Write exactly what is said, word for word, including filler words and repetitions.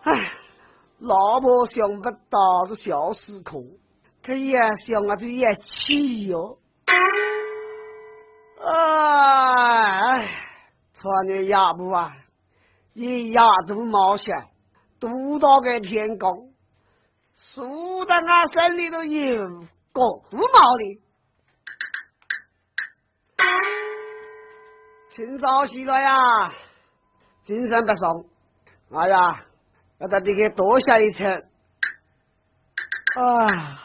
唉，老婆想不到个小时可，可也想啊就也气哟。哎，穿的鸭布啊，一鸭都冒险，堵到个天公，输得俺身里头有个不毛的。清早起来呀，精神不松，哎呀，要到这个多下一层。啊。